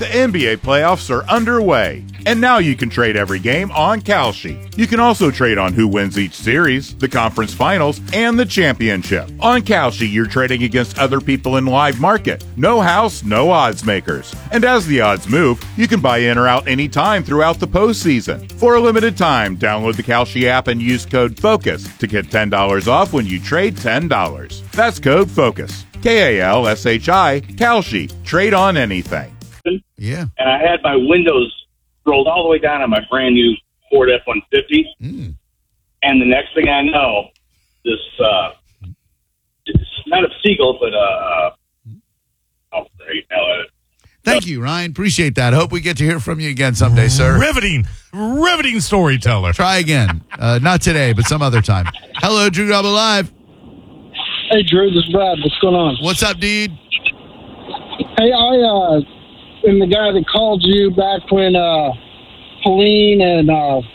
The NBA playoffs are underway, and now you can trade every game on Kalshi. You can also trade on who wins each series, the conference finals, and the championship. On Kalshi, you're trading against other people in live market. No house, no odds makers. And as the odds move, you can buy in or out anytime throughout the postseason. For a limited time, download the Kalshi app and use code FOCUS to get $10 off when you trade $10. That's code FOCUS. Kalshi, Kalshi. Trade on anything. Yeah. And I had my windows rolled all the way down on my brand new Ford F-150. And the next thing I know, this, it's not a seagull, but oh, great. Thank you, Ryan. Appreciate that. Hope we get to hear from you again someday, sir. Riveting storyteller. Try again. Not today, but some other time. Hello, Drew Garbo Live. Hey, Drew, this is Brad. What's going on? What's up, dude? Hey, I am the guy that called you back when Helene and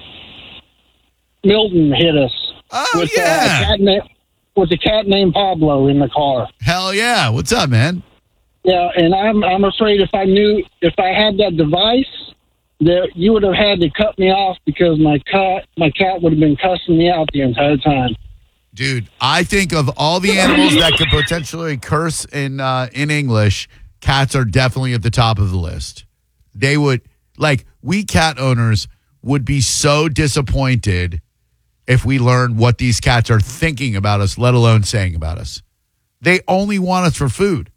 Milton hit us. Oh, with, yeah. With a cat named Pablo in the car. Hell yeah. What's up, man? Yeah, and I'm afraid if I had that device, that you would have had to cut me off because my cat would have been cussing me out the entire time. Dude, I think of all the animals that could potentially curse in English, cats are definitely at the top of the list. They would, we cat owners would be so disappointed if we learned what these cats are thinking about us, let alone saying about us. They only want us for food.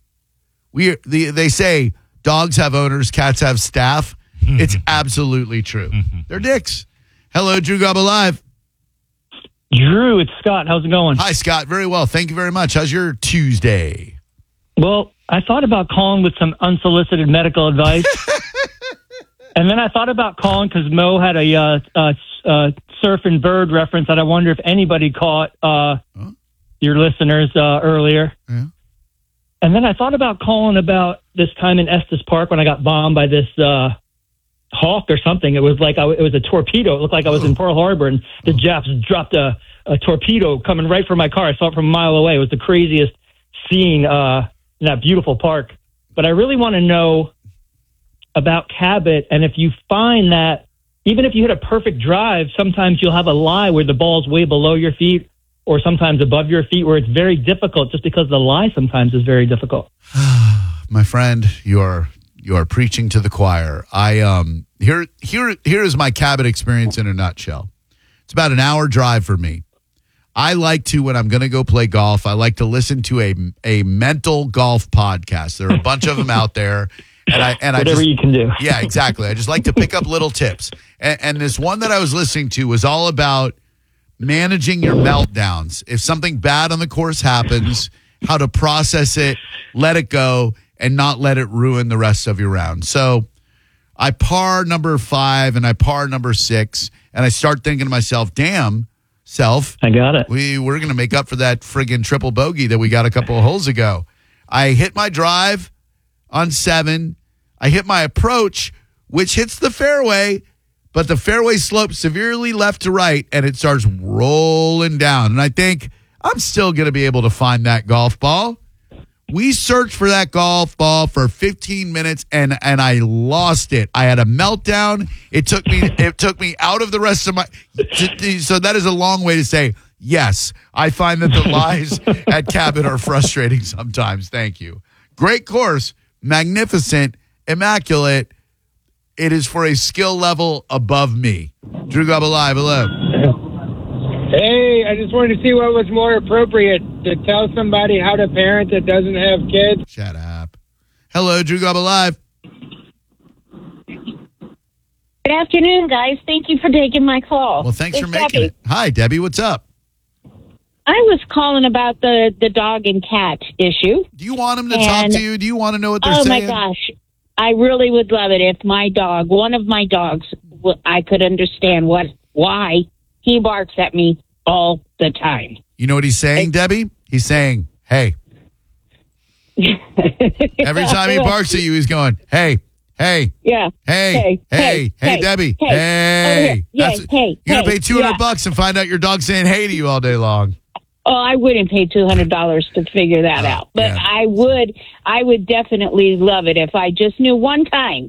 They say dogs have owners, cats have staff. It's absolutely true. They're dicks. Hello, Drew Garbo Live. Drew, it's Scott. How's it going? Hi, Scott. Very well. Thank you very much. How's your Tuesday? Well, I thought about calling with some unsolicited medical advice. And then I thought about calling because Mo had a surf and bird reference that I wonder if anybody caught your listeners earlier. Yeah. And then I thought about calling about this time in Estes Park when I got bombed by this hawk or something. It was like it was a torpedo. It looked like I was in Pearl Harbor, and the Japs dropped a torpedo coming right for my car. I saw it from a mile away. It was the craziest scene in that beautiful park. But I really want to know about Cabot, and if you find that even if you hit a perfect drive, sometimes you'll have a lie where the ball's way below your feet or sometimes above your feet where it's very difficult just because the lie sometimes is very difficult. My friend, you are preaching to the choir. Here is my Cabot experience in a nutshell. It's about an hour drive for me. I like to, when I'm going to go play golf, I like to listen to a mental golf podcast. There are a bunch of them out there. And Whatever you can do. Yeah, exactly. I just like to pick up little tips. And this one that I was listening to was all about managing your meltdowns. If something bad on the course happens, how to process it, let it go, and not let it ruin the rest of your round. So I par number 5 and I par number 6, and I start thinking to myself, damn, self. I got it. We're going to make up for that friggin' triple bogey that we got a couple of holes ago. I hit my drive on 7. I hit my approach, which hits the fairway, but the fairway slopes severely left to right, and it starts rolling down. And I think I'm still going to be able to find that golf ball. We searched for that golf ball for 15 minutes, and I lost it. I had a meltdown. It took me out of the rest of my. So that is a long way to say yes. I find that the lies at Cabot are frustrating sometimes. Thank you. Great course, magnificent, immaculate. It is for a skill level above me. Drew Garbo Live. Hello. Hey, I just wanted to see what was more appropriate, to tell somebody how to parent that doesn't have kids. Shut up. Hello, Drew Garbo Live. Good afternoon, guys. Thank you for taking my call. Well, thanks It's for making Debbie. it. Hi, Debbie. What's up? I was calling about the dog and cat issue. Do you want them to talk to you? Do you want to know what they're saying? Oh, my gosh. I really would love it if one of my dogs, I could understand why he barks at me all the time. You know what he's saying, Debbie? He's saying, hey. Every time he barks at you, he's going, hey, hey. Yeah. Hey, Debbie. Hey. You're going to pay $200 and find out your dog's saying hey to you all day long. Oh, I wouldn't pay $200 to figure that out. But yeah. I would definitely love it if I just knew one time